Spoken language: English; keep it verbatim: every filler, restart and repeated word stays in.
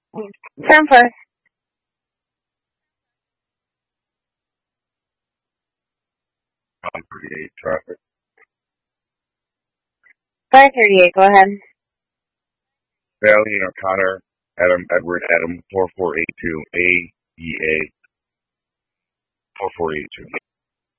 ten four. five thirty-eight traffic. five thirty-eight, go ahead. Valley O'Connor, Adam, Edward, Adam, four four eight two, A E A, four four eight two.